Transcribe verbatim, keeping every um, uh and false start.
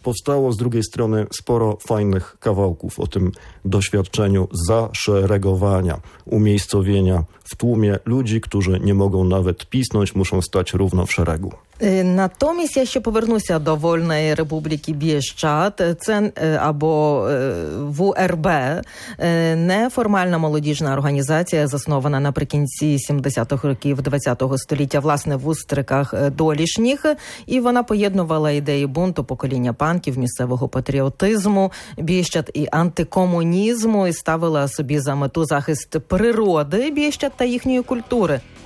powstało z drugiej strony sporo fajnych kawałków o tym doświadczeniu zaszeregowania, umiejscowienia w tłumie ludzi, którzy nie mogą nawet pisnąć, muszą stać równo w szeregu. Натомість я ще повернуся до Вольної Республіки Бієщад. Це або В Р Б, неформальна молодіжна організація, заснована наприкінці сімдесятих років ХХ століття, власне, в Устриках Долішніх. І вона поєднувала ідеї бунту, покоління панків, місцевого патріотизму, Бієщад і антикомунізму, і ставила собі за мету захист природи Бієщад та їхньої культури.